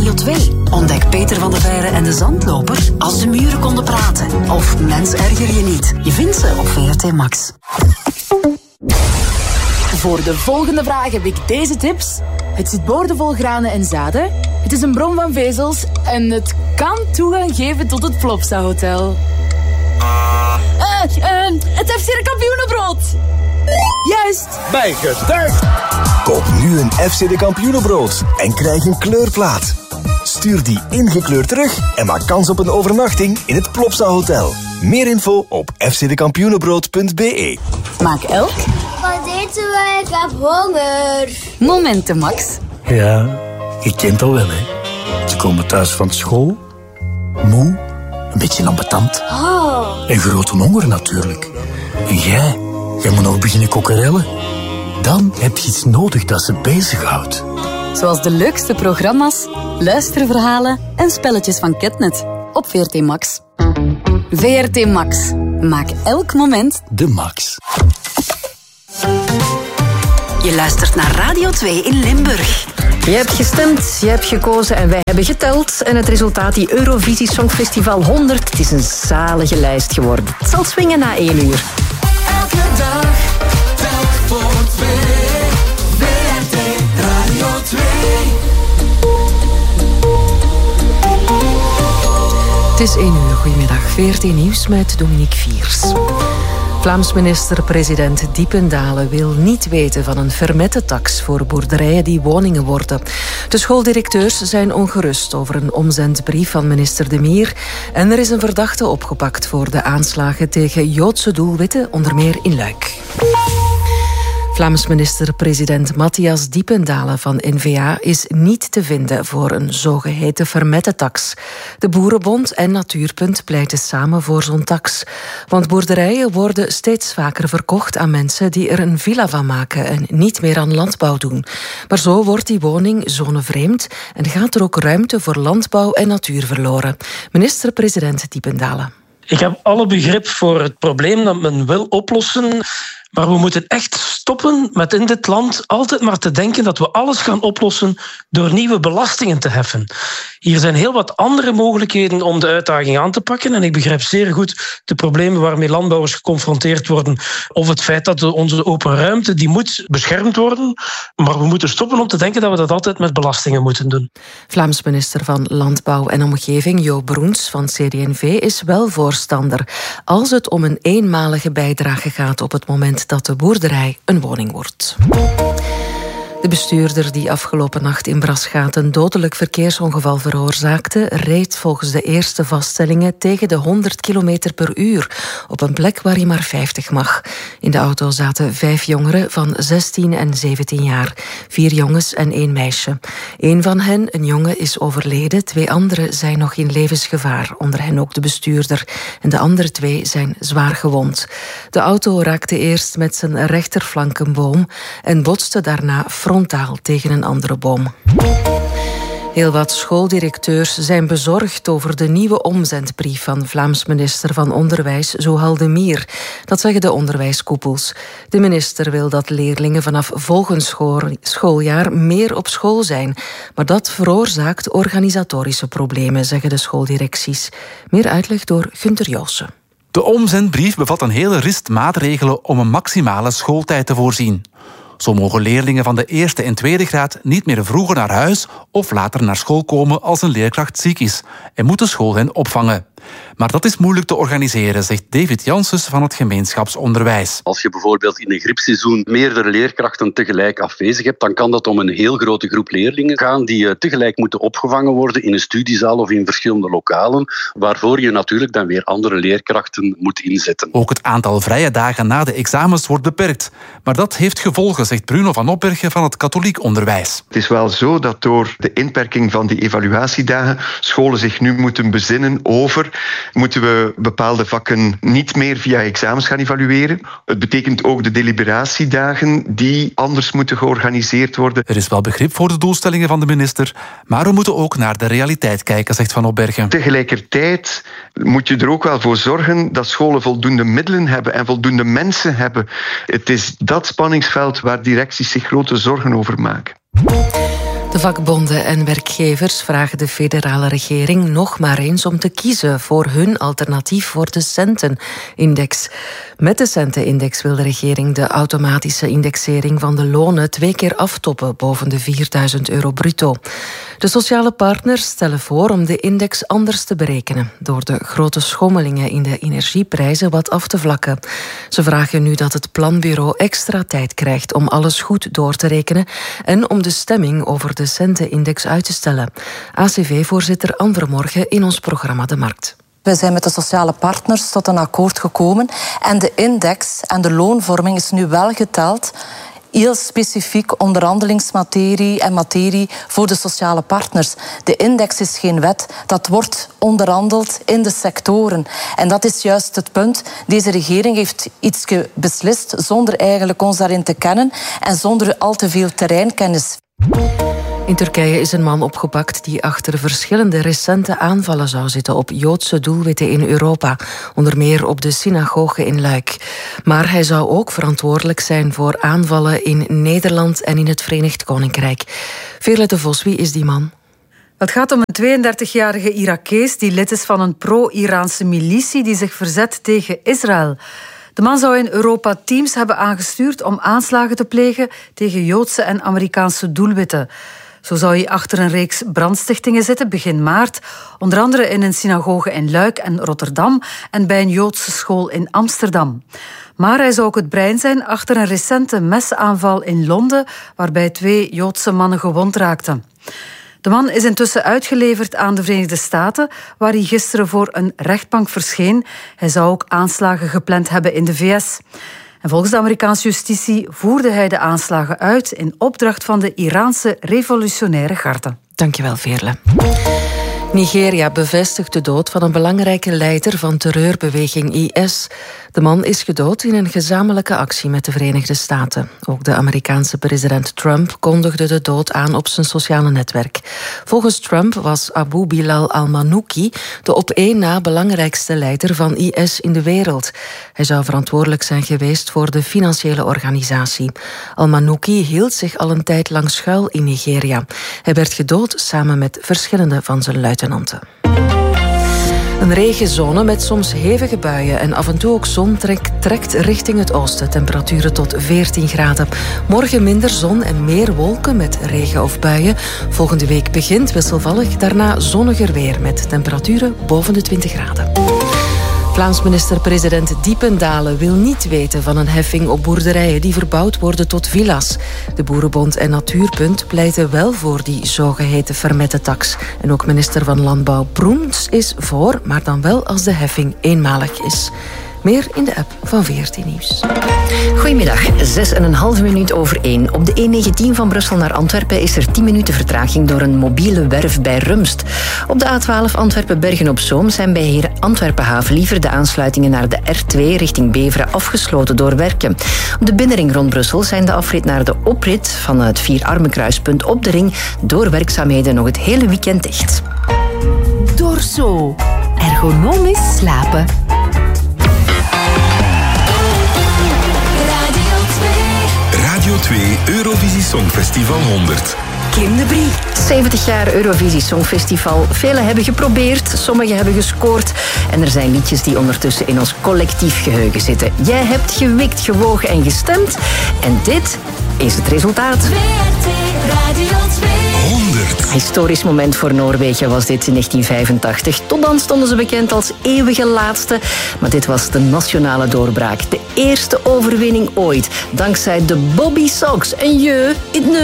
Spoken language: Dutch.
Radio 2. Ontdek Peter van der Veire en de Zandloper als de muren konden praten. Of Mens erger je niet. Je vindt ze op VRT Max. Voor de volgende vraag heb ik deze tips. Het zit boordevol granen en zaden. Het is een bron van vezels. En het kan toegang geven tot het Plopsa Hotel. Het FC de Kampioenenbrood. Juist. Bijgetuigd. Koop nu een FC de Kampioenenbrood en krijg een kleurplaat. Stuur die ingekleurd terug en maak kans op een overnachting in het Plopsa Hotel. Meer info op fcdekampioenenbrood.be. Maak elk Wat eten wij? Ik heb honger. momenten, Max. Ja, je kent al wel, hè. Ze komen thuis van school, moe, een beetje ambetant. En grote honger natuurlijk. En jij moet nog beginnen kokkerellen. Dan heb je iets nodig dat ze bezighoudt. Zoals de leukste programma's, luisterverhalen en spelletjes van Ketnet op VRT Max. VRT Max. Maak elk moment de max. Je luistert naar Radio 2 in Limburg. Je hebt gestemd, je hebt gekozen en wij hebben geteld. En het resultaat, die Eurovisie Songfestival 100, het is een zalige lijst geworden. Het zal swingen na 1 uur. Elke dag, telk voor 2. VRT Radio 2. Het is 1 uur, goedemiddag. VRT Nieuws met Dominique Viers. Vlaams minister-president Diependalen wil niet weten van een vermettentax voor boerderijen die woningen worden. De schooldirecteurs zijn ongerust over een omzendbrief van minister De Mier en er is een verdachte opgepakt voor de aanslagen tegen Joodse doelwitten, onder meer in Luik. Vlaams minister-president Matthias Diependalen van N-VA is niet te vinden voor een zogeheten vermettentax. De Boerenbond en Natuurpunt pleiten samen voor zo'n tax. Want boerderijen worden steeds vaker verkocht aan mensen die er een villa van maken en niet meer aan landbouw doen. Maar zo wordt die woning zonevreemd en gaat er ook ruimte voor landbouw en natuur verloren. Minister-president Diependalen. Ik heb alle begrip voor het probleem dat men wil oplossen. Maar we moeten echt stoppen met in dit land altijd maar te denken dat we alles gaan oplossen door nieuwe belastingen te heffen. Hier zijn heel wat andere mogelijkheden om de uitdaging aan te pakken. En ik begrijp zeer goed de problemen waarmee landbouwers geconfronteerd worden. Of het feit dat onze open ruimte, die moet beschermd worden. Maar we moeten stoppen om te denken dat we dat altijd met belastingen moeten doen. Vlaams minister van Landbouw en Omgeving, Jo Broens van CD&V, is wel voorstander als het om een eenmalige bijdrage gaat op het moment dat de boerderij een woning wordt. De bestuurder die afgelopen nacht in Braschaat een dodelijk verkeersongeval veroorzaakte, reed volgens de eerste vaststellingen tegen de 100 km per uur op een plek waar je maar 50 mag. In de auto zaten 5 jongeren van 16 en 17 jaar. 4 jongens en 1 meisje. 1 van hen, een jongen, is overleden. 2 anderen zijn nog in levensgevaar, onder hen ook de bestuurder. En de andere 2 zijn zwaar gewond. De auto raakte eerst met zijn rechterflank een boom en botste daarna frontaal tegen een andere boom. Heel wat schooldirecteurs zijn bezorgd over de nieuwe omzendbrief van Vlaams minister van Onderwijs, Zohal De Mier. Dat zeggen de onderwijskoepels. De minister wil dat leerlingen vanaf volgend schooljaar meer op school zijn. Maar dat veroorzaakt organisatorische problemen, zeggen de schooldirecties. Meer uitleg door Gunther Joossen. De omzendbrief bevat een hele rist maatregelen om een maximale schooltijd te voorzien. Zo mogen leerlingen van de eerste en tweede graad niet meer vroeger naar huis of later naar school komen als een leerkracht ziek is en moet de school hen opvangen. Maar dat is moeilijk te organiseren, zegt David Janssens van het gemeenschapsonderwijs. Als je bijvoorbeeld in een griepseizoen meerdere leerkrachten tegelijk afwezig hebt, dan kan dat om een heel grote groep leerlingen gaan die tegelijk moeten opgevangen worden in een studiezaal of in verschillende lokalen, waarvoor je natuurlijk dan weer andere leerkrachten moet inzetten. Ook het aantal vrije dagen na de examens wordt beperkt. Maar dat heeft gevolgen, zegt Bruno van Opbergen van het katholiek onderwijs. Het is wel zo dat door de inperking van die evaluatiedagen scholen zich nu moeten bezinnen over: moeten we bepaalde vakken niet meer via examens gaan evalueren? Het betekent ook de deliberatiedagen die anders moeten georganiseerd worden. Er is wel begrip voor de doelstellingen van de minister, maar we moeten ook naar de realiteit kijken, zegt Van Opbergen. Tegelijkertijd moet je er ook wel voor zorgen dat scholen voldoende middelen hebben en voldoende mensen hebben. Het is dat spanningsveld waar directies zich grote zorgen over maken. De vakbonden en werkgevers vragen de federale regering nog maar eens om te kiezen voor hun alternatief voor de Centenindex. Met de Centenindex wil de regering de automatische indexering van de lonen 2 keer aftoppen boven de €4.000 bruto. De sociale partners stellen voor om de index anders te berekenen, door de grote schommelingen in de energieprijzen wat af te vlakken. Ze vragen nu dat het planbureau extra tijd krijgt om alles goed door te rekenen en om de stemming over de Centenindex uit te stellen. ACV-voorzitter Anne Vermorgen in ons programma De Markt. We zijn met de sociale partners tot een akkoord gekomen en de index en de loonvorming is nu wel geteld. Heel specifiek onderhandelingsmaterie en materie voor de sociale partners. De index is geen wet, dat wordt onderhandeld in de sectoren. En dat is juist het punt. Deze regering heeft iets beslist zonder eigenlijk ons daarin te kennen en zonder al te veel terreinkennis. In Turkije is een man opgepakt die achter verschillende recente aanvallen zou zitten op Joodse doelwitten in Europa, onder meer op de synagoge in Luik. Maar hij zou ook verantwoordelijk zijn voor aanvallen in Nederland en in het Verenigd Koninkrijk. Veerle de Vos, wie is die man? Het gaat om een 32-jarige Irakees die lid is van een pro-Iraanse militie die zich verzet tegen Israël. De man zou in Europa teams hebben aangestuurd om aanslagen te plegen tegen Joodse en Amerikaanse doelwitten. Zo zou hij achter een reeks brandstichtingen zitten begin maart, onder andere in een synagoge in Luik en Rotterdam en bij een Joodse school in Amsterdam. Maar hij zou ook het brein zijn achter een recente mesaanval in Londen, waarbij 2 Joodse mannen gewond raakten. De man is intussen uitgeleverd aan de Verenigde Staten, waar hij gisteren voor een rechtbank verscheen. Hij zou ook aanslagen gepland hebben in de VS. En volgens de Amerikaanse justitie voerde hij de aanslagen uit in opdracht van de Iraanse revolutionaire garde. Dankjewel, Veerle. Nigeria bevestigt de dood van een belangrijke leider van terreurbeweging IS. De man is gedood in een gezamenlijke actie met de Verenigde Staten. Ook de Amerikaanse president Trump kondigde de dood aan op zijn sociale netwerk. Volgens Trump was Abu Bilal al-Manouki de op één na belangrijkste leider van IS in de wereld. Hij zou verantwoordelijk zijn geweest voor de financiële organisatie. Al-Manouki hield zich al een tijd lang schuil in Nigeria. Hij werd gedood samen met verschillende van zijn luitenanten. Een regenzone met soms hevige buien en af en toe ook zon trekt richting het oosten. Temperaturen tot 14 graden. Morgen minder zon en meer wolken met regen of buien. Volgende week begint wisselvallig, daarna zonniger weer met temperaturen boven de 20 graden. Vlaams minister-president Diependalen wil niet weten van een heffing op boerderijen die verbouwd worden tot villa's. De Boerenbond en Natuurpunt pleiten wel voor die zogeheten vermettentax. En ook minister van Landbouw Broens is voor, maar dan wel als de heffing eenmalig is. Meer in de app van VRT Nieuws. Goedemiddag, 6,5 minuut over 1. Op de E19 van Brussel naar Antwerpen is er 10 minuten vertraging door een mobiele werf bij Rumst. Op de A12 Antwerpen-Bergen-op-Zoom zijn bij Antwerpen-Haveliever de aansluitingen naar de R2 richting Beveren afgesloten door werken. Op de binnenring rond Brussel zijn de afrit naar de oprit van het Vierarmenkruispunt op de ring door werkzaamheden nog het hele weekend dicht. Dorso. Ergonomisch slapen. Radio 2 Eurovisie Songfestival 100. Kim de Brie. 70 jaar Eurovisie Songfestival. Velen hebben geprobeerd, sommigen hebben gescoord. En er zijn liedjes die ondertussen in ons collectief geheugen zitten. Jij hebt gewikt, gewogen en gestemd. En dit is het resultaat. VRT Radio 2. 100. Historisch moment voor Noorwegen was dit in 1985. Tot dan stonden ze bekend als eeuwige laatste. Maar dit was de nationale doorbraak. De eerste overwinning ooit. Dankzij de Bobby Sox. En je,